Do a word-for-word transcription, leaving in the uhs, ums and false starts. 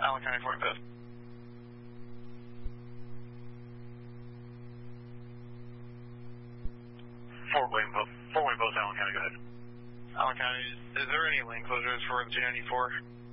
Allen County, Fort Wayne Post. Fort Wayne Post, Fort Wayne Post, Allen County, go ahead. Allen County, is there any lane closures for the two ninety-four?